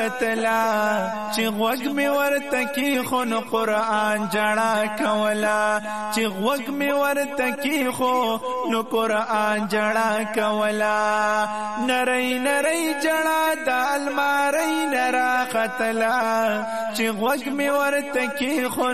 راتلا چې غوږ می ورته کی خو نو قرآن جړه کولا چې غوږ می ورته کی خو نو قرآن جړه کولا نری نری جړه د الماری نرا خطلا چې غوږ می ورته کی خو